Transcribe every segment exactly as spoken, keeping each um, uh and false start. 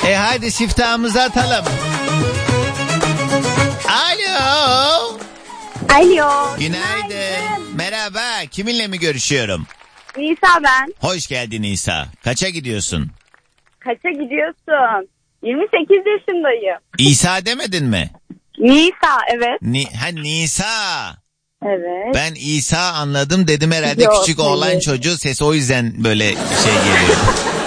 E hadi siftahımızı atalım. Alo. Alo. Günaydın. Günaydın. Merhaba. Kiminle mi görüşüyorum? Nisa ben. Hoş geldin Nisa. Kaça gidiyorsun? Kaça gidiyorsun? yirmi sekiz yaşındayım. İsa demedin mi? Nisa evet. Ni ha Nisa. Evet. Ben İsa anladım dedim herhalde. Yok, küçük oğlan evet. Çocuğu sesi o yüzden böyle şey geliyor.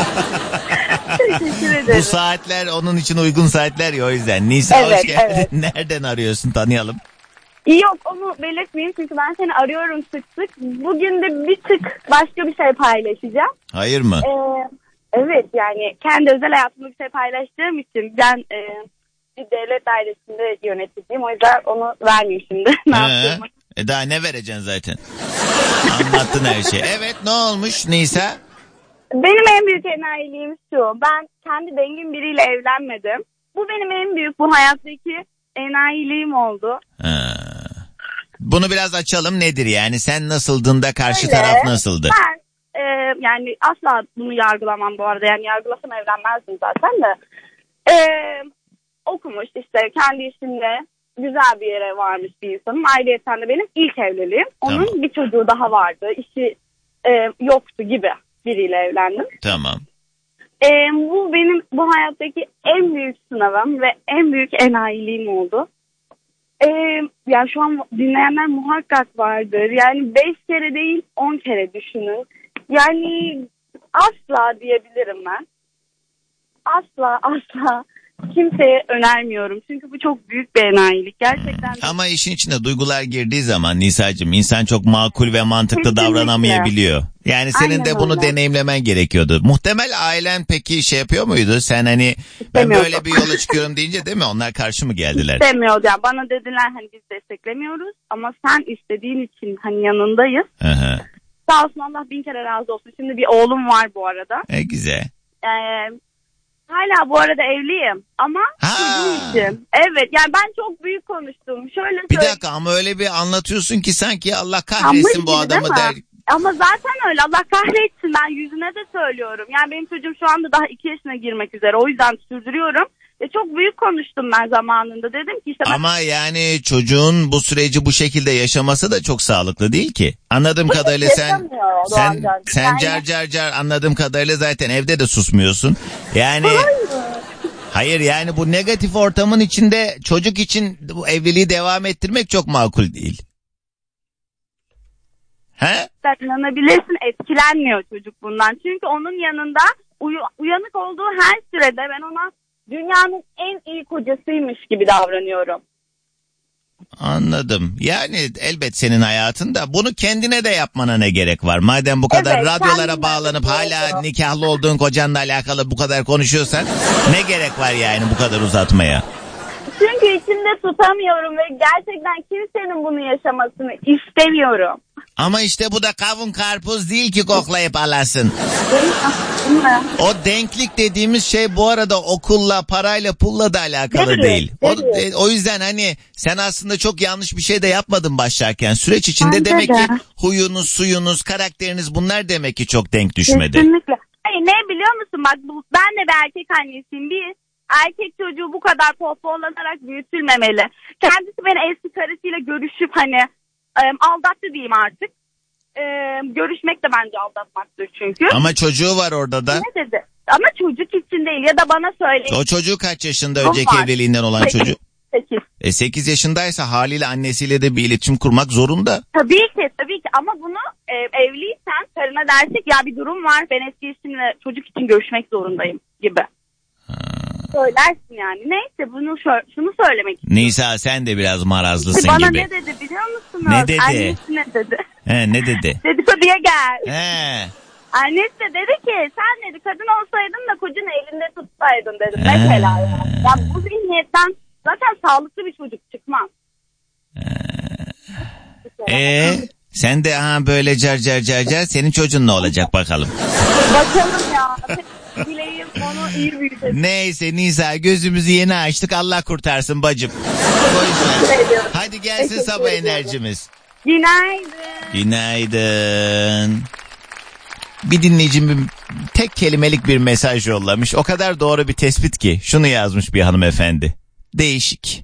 Teşekkür ederim. Bu saatler onun için uygun saatler ya o yüzden. Nisa evet, hoş geldin. Evet. Nereden arıyorsun, tanıyalım? Yok onu belirtmeyeyim çünkü ben seni arıyorum sık sık. Bugün de bir tık başka bir şey paylaşacağım. Hayır mı? Ee, evet yani kendi özel hayatımda bir şey paylaştığım için ben e, bir devlet dairesinde yöneticiyim. O yüzden onu vermeyeyim şimdi. Ne yapayım? E daha ne vereceksin zaten? Anlattın her şeyi. Evet ne olmuş Nisa? Benim en büyük enayiliğim şu. Ben kendi dengim biriyle evlenmedim. Bu benim en büyük bu hayattaki enayiliğim oldu. Ha. Bunu biraz açalım nedir yani? Sen nasıldın da karşı Öyle. taraf nasıldı? Ben e, yani asla bunu yargılamam bu arada. Yani yargılasam evlenmezdim zaten de. E, okumuş işte kendi işinde güzel bir yere varmış bir insanım. Ayrıyeten de benim ilk evliliğim. Onun tamam. bir çocuğu daha vardı. İşi e, yoktu gibi biriyle evlendim. Tamam. E, bu benim bu hayattaki en büyük sınavım ve en büyük enayiliğim oldu. E, yani şu an dinleyenler muhakkak vardır. Yani beş kere değil on kere düşünün. Yani asla diyebilirim ben. Asla asla. Kimseye önermiyorum. Çünkü bu çok büyük bir enayilik. Gerçekten. Ama işin içine duygular girdiği zaman Nisa'cığım insan çok makul ve mantıklı Kesinlikle. davranamayabiliyor. Yani senin Aynen de bunu öyle. deneyimlemen gerekiyordu. Muhtemel ailen peki şey yapıyor muydu? Sen hani ben böyle bir yola çıkıyorum deyince değil mi? Onlar karşı mı geldiler? İstemiyordu yani. Bana dediler hani biz desteklemiyoruz ama sen istediğin için hani yanındayız. Hı-hı. Sağ olsun Allah bin kere razı olsun. Şimdi bir oğlum var bu arada. E güzel. Eee Hala bu arada evliyim ama çocuğum için. Evet yani ben çok büyük konuştum. Şöyle bir dakika ama öyle bir anlatıyorsun ki sanki Allah kahretsin bu adamı der. Ama zaten öyle Allah kahretsin ben yüzüne de söylüyorum. Yani benim çocuğum şu anda daha iki yaşına girmek üzere o yüzden sürdürüyorum. Ve çok büyük konuştum ben zamanında dedim ki işte. Ben... Ama yani çocuğun bu süreci bu şekilde yaşaması da çok sağlıklı değil ki. Anladığım bu kadarıyla sen sen sen yani... car car car anladığım kadarıyla zaten evde de susmuyorsun. Yani hayır yani bu negatif ortamın içinde çocuk için bu evliliği devam ettirmek çok makul değil. He? Sen inanabilirsin etkilenmiyor çocuk bundan. Çünkü onun yanında uy- uyanık olduğu her sürede ben ona dünyanın en iyi kocasıymış gibi davranıyorum. Anladım. Yani elbet senin hayatında bunu kendine de yapmana ne gerek var? Madem bu kadar evet, radyolara bağlanıp hala nikahlı olduğun kocanla alakalı bu kadar konuşuyorsan ne gerek var yani bu kadar uzatmaya? Çünkü içimde tutamıyorum ve gerçekten kimsenin bunu yaşamasını istemiyorum. Ama işte bu da kavun karpuz değil ki koklayıp alasın. O denklik dediğimiz şey bu arada okulla, parayla, pulla da alakalı değil. O, o yüzden hani sen aslında çok yanlış bir şey de yapmadın başlarken. Süreç içinde Bence demek de. ki huyunuz, suyunuz, karakteriniz bunlar demek ki çok denk düşmedi. Kesinlikle. Hayır, ne biliyor musun bak bu, ben de bir erkek annesiyim. Bir erkek çocuğu bu kadar pohpohlanarak büyütülmemeli. Kendisi beni eski karısıyla görüşüp hani e, aldattı diyeyim artık. E, görüşmek de bence aldatmaktır çünkü. Ama çocuğu var orada da. Ne dedi? Ama çocuk için değil ya da bana söyle. O çocuğu kaç yaşında önceki var. evliliğinden olan sekiz, çocuk? sekiz. E sekiz yaşındaysa haliyle annesiyle de bir iletişim kurmak zorunda. Tabii ki tabii ki ama bunu e, evliysen karına dersek ya bir durum var ben eski eşimle çocuk için görüşmek zorundayım gibi. Ha. Söylersin yani. Neyse bunu şö- şunu söylemek istiyorum. Nisa sen de biraz marazlısın Bana gibi. Bana ne dedi biliyor musunuz? Ne dedi? Annesi ne dedi? He ne dedi? Dedikoduya gel. He. Annesi de dedi ki sen dedi kadın olsaydın da kocanı elinde tutsaydın dedim. Mesela yani. Ya bu zihniyetten zaten sağlıklı bir çocuk çıkmaz. Eee sen de aha böyle car car car car senin çocuğun ne olacak bakalım. Bakalım ya. Dileğim onu iyi büyütelim. Neyse Nisa gözümüzü yeni açtık Allah kurtarsın bacım. Hadi gelsin sabah enerjimiz. Günaydın. Günaydın. Bir dinleyicim tek kelimelik bir mesaj yollamış. O kadar doğru bir tespit ki. Şunu yazmış bir hanımefendi. Değişik.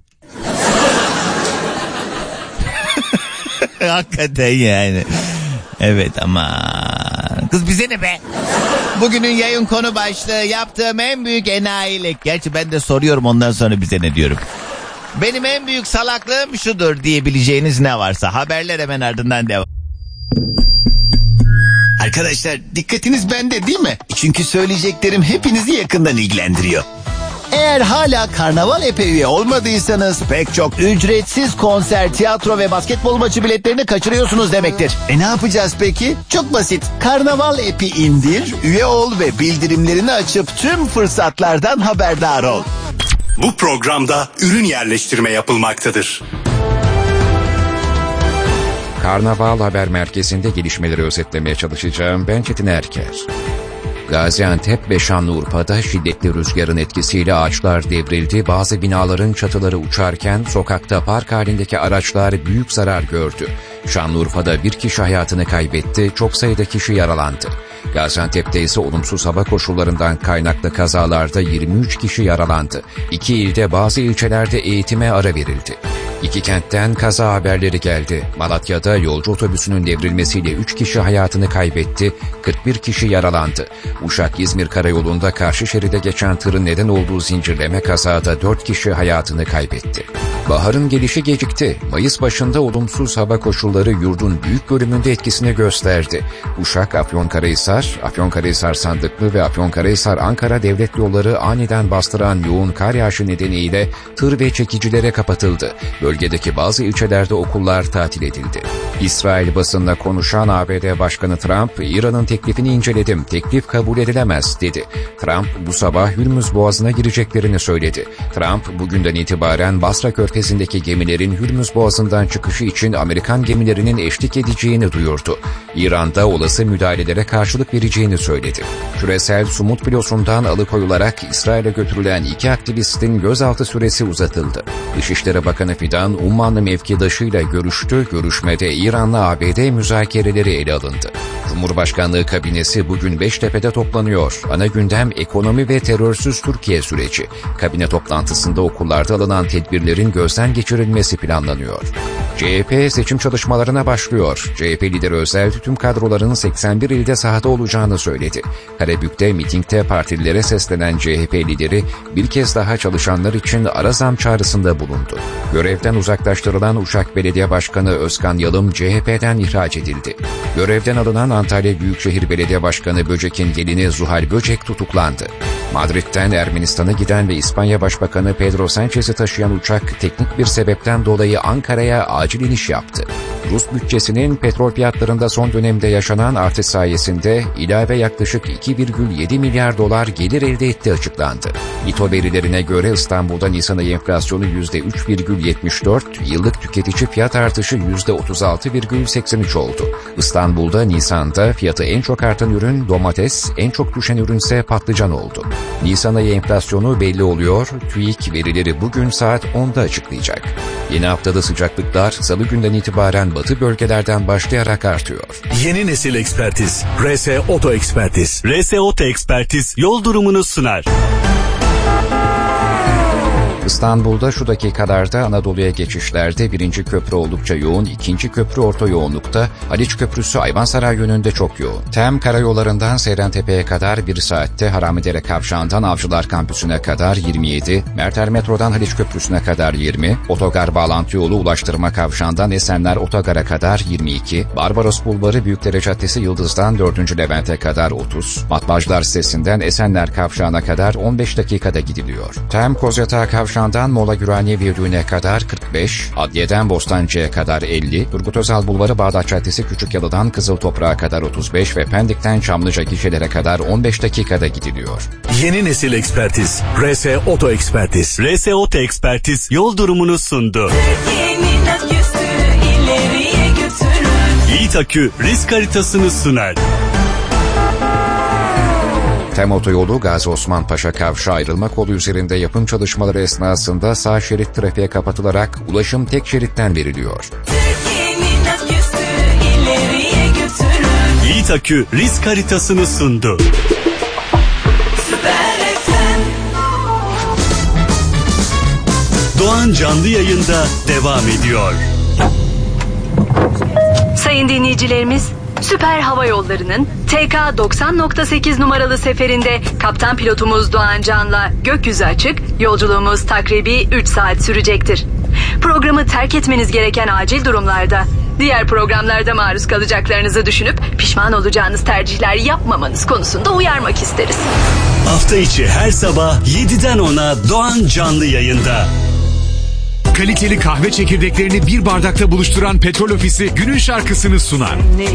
Hakikaten yani. Evet ama kız bize ne be? Bugünün yayın konu başlığı yaptığım en büyük enayilik. Gerçi ben de soruyorum, ondan sonra bize ne diyorum. Benim en büyük salaklığım şudur diyebileceğiniz ne varsa haberler hemen ardından devam. Arkadaşlar dikkatiniz bende değil mi? Çünkü söyleyeceklerim hepinizi yakından ilgilendiriyor. Eğer hala Karnaval App'e üye olmadıysanız pek çok ücretsiz konser, tiyatro ve basketbol maçı biletlerini kaçırıyorsunuz demektir. E ne yapacağız peki? Çok basit. Karnaval App'i indir, üye ol ve bildirimlerini açıp tüm fırsatlardan haberdar ol. Bu programda ürün yerleştirme yapılmaktadır. Karnaval Haber Merkezi'nde gelişmeleri özetlemeye çalışacağım. Ben Çetin Erker. Gaziantep ve Şanlıurfa'da şiddetli rüzgarın etkisiyle ağaçlar devrildi. Bazı binaların çatıları uçarken sokakta park halindeki araçlar büyük zarar gördü. Şanlıurfa'da bir kişi hayatını kaybetti, çok sayıda kişi yaralandı. Gaziantep'te ise olumsuz hava koşullarından kaynaklı kazalarda yirmi üç kişi yaralandı. İki ilde bazı ilçelerde eğitime ara verildi. İki kentten kaza haberleri geldi. Malatya'da yolcu otobüsünün devrilmesiyle üç kişi hayatını kaybetti, kırk bir kişi yaralandı. Uşak-İzmir karayolunda karşı şeride geçen tırın neden olduğu zincirleme kazada dört kişi hayatını kaybetti. Baharın gelişi gecikti. Mayıs başında olumsuz hava koşulları yurdun büyük bölümünde etkisini gösterdi. Uşak, Afyonkarahisar, Afyonkarahisar Sandıklı ve Afyonkarahisar-Ankara devlet yolları aniden bastıran yoğun kar yağışı nedeniyle tır ve çekicilere kapatıldı. Bölgedeki bazı ilçelerde okullar tatil edildi. İsrail basınına konuşan A B D Başkanı Trump, İran'ın teklifini inceledim, teklif kabul edilemez dedi. Trump bu sabah Hürmüz Boğazı'na gireceklerini söyledi. Trump bugünden itibaren Basra Körfezi'ndeki gemilerin Hürmüz Boğazı'ndan çıkışı için Amerikan gemilerinin eşlik edeceğini duyurdu. İran'da olası müdahalelere karşılık vereceğini söyledi. Küresel Sumut filosundan alıkoyularak İsrail'e götürülen iki aktivistin gözaltı süresi uzatıldı. Dışişleri Bakanı Fidan, Ummanlı mevkidaşıyla görüştü. Görüşmede İran'la A B D müzakereleri ele alındı. Cumhurbaşkanlığı kabinesi bugün Beştepe'de toplanıyor. Ana gündem ekonomi ve terörsüz Türkiye süreci. Kabine toplantısında okullarda alınan tedbirlerin gözden geçirilmesi planlanıyor. C H P seçim çalışmalarına başlıyor. C H P lideri Özel tüm kadroların seksen bir ilde sahada olacağını söyledi. Karabük'te mitingde partililere seslenen C H P lideri bir kez daha çalışanlar için ara zam çağrısında bulundu. Görevden uzaklaştırılan Uşak Belediye Başkanı Özkan Yalım C H P'den ihraç edildi. Görevden alınan Antalya Büyükşehir Belediye Başkanı Böcek'in gelini Zuhal Böcek tutuklandı. Madrid'den Ermenistan'a giden ve İspanya Başbakanı Pedro Sanchez'i taşıyan uçak teknik bir sebepten dolayı Ankara'ya acil iniş yaptı. Rus bütçesinin petrol fiyatlarında son dönemde yaşanan artış sayesinde ilave yaklaşık iki virgül yedi milyar dolar gelir elde ettiği açıklandı. İTO verilerine göre İstanbul'da Nisan ayı enflasyonu yüzde üç virgül yetmiş dört, yıllık tüketici fiyat artışı yüzde otuz altı virgül seksen üç oldu. İstanbul'da Nisan'da fiyatı en çok artan ürün domates, en çok düşen ürünse patlıcan oldu. Nisan ayı enflasyonu belli oluyor. TÜİK verileri bugün saat onda açıklayacak. Yeni haftada sıcaklıklar Salı günden itibaren batı bölgelerden başlayarak artıyor. Yeni nesil ekspertiz. R S Oto Ekspertiz. R S Oto Ekspertiz yol durumunu sunar. İstanbul'da şu dakikalarda Anadolu'ya geçişlerde birinci köprü oldukça yoğun, ikinci köprü orta yoğunlukta, Haliç Köprüsü Ayvansaray yönünde çok yoğun. Tem karayollarından Seyrantepe'ye kadar bir saatte, Haramidere Kavşağı'ndan Avcılar Kampüsü'ne kadar yirmi yedi, Merter Metro'dan Haliç Köprüsü'ne kadar yirmi, Otogar Bağlantı Yolu Ulaştırma Kavşağı'ndan Esenler Otogar'a kadar yirmi iki, Barbaros Bulvarı Büyükdere Caddesi Yıldız'dan dördüncü Levent'e kadar otuz, Matbaacılar sitesinden Esenler Kavşağı'na kadar on beş dakikada gidiliyor. Tem Kozyatağı Kavşağı'ndan Mola Güraniye Viyadüğü'ne kadar kırk beş, Adliye'den Bostancı'ya kadar elli, Turgut Özal Bulvarı Bağdat Caddesi Küçükyalı'dan Kızıl Toprağa kadar otuz beş ve Pendik'ten Çamlıca gişelere kadar on beş dakikada gidiliyor. Yeni nesil ekspertiz. R S Oto Ekspertiz. R S Oto Ekspertiz yol durumunu sundu. Türkiye'nin aküsü ileriye götürür. Yiğit Akü risk haritasını sunar. Tem otoyolu Gazi Osman Paşa Kavşağı ayrılma kolu üzerinde yapım çalışmaları esnasında sağ şerit trafiğe kapatılarak ulaşım tek şeritten veriliyor. Türkiye'nin aküsü ileriye götürür. Hitit Akü risk haritasını sundu. Doğan canlı yayında devam ediyor. Sayın dinleyicilerimiz, Süper Hava Yolları'nın T K doksan nokta sekiz numaralı seferinde kaptan pilotumuz Doğan Can'la gökyüzü açık, yolculuğumuz takribi üç saat sürecektir. Programı terk etmeniz gereken acil durumlarda, diğer programlarda maruz kalacaklarınızı düşünüp pişman olacağınız tercihler yapmamanız konusunda uyarmak isteriz. Hafta içi her sabah yediden ona Doğan canlı yayında. Kaliteli kahve çekirdeklerini bir bardakta buluşturan Petrol Ofisi günün şarkısını sunar. Ne